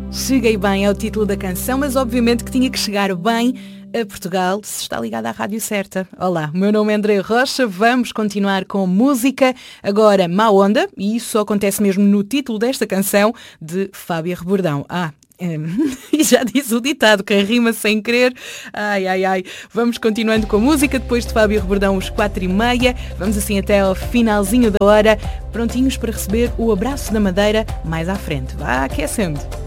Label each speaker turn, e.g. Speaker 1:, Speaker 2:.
Speaker 1: Cheguei bem ao título da canção, mas obviamente que tinha que chegar bem a Portugal, se está ligado à rádio certa. Olá, o meu nome é André Rocha, vamos continuar com música. Agora, Má Onda, e isso só acontece mesmo no título desta canção de Fábia Rebordão. E já disse o ditado, quem rima sem querer. Ai. Vamos continuando com a música, depois de Fábio Rebordão, os 4h30. Vamos assim até ao finalzinho da hora, prontinhos para receber o abraço da Madeira mais à frente. Vá aquecendo.